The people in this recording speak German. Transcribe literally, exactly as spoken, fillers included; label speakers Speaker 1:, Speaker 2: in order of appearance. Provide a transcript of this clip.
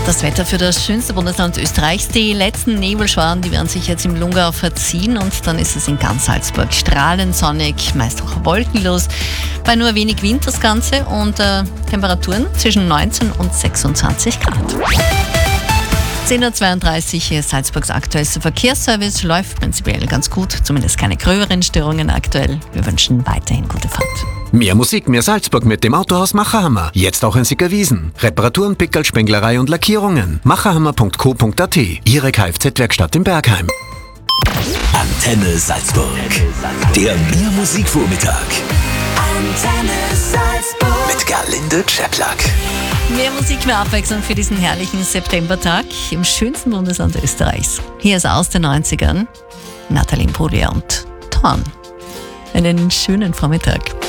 Speaker 1: Das Wetter für das schönste Bundesland Österreichs. Die letzten Nebelschwaden, die werden sich jetzt im Lungau verziehen und dann ist es in ganz Salzburg strahlend sonnig, meist auch wolkenlos. Bei nur wenig Wind das Ganze und äh, Temperaturen zwischen neunzehn und sechsundzwanzig Grad. zehn Uhr zweiunddreißig, hier ist Salzburgs aktuellster Verkehrsservice. Läuft prinzipiell ganz gut, zumindest keine gröberen Störungen aktuell. Wir wünschen weiterhin gute Fahrt.
Speaker 2: Mehr Musik, mehr Salzburg mit dem Autohaus Macherhammer. Jetzt auch in Sickerwiesen. Reparaturen, Pickerl, Spenglerei und Lackierungen. macherhammer punkt co punkt at. Ihre Kfz-Werkstatt in Bergheim.
Speaker 3: Antenne Salzburg. Der Mehr Musikvormittag. Antenne Salzburg. Mit Gerlinde Czeplak.
Speaker 1: Mehr Musik, mehr Abwechslung für diesen herrlichen Septembertag im schönsten Bundesland Österreichs. Hier ist aus den neunzigern Nathalie Imbruglia und Thorn. Einen schönen Vormittag.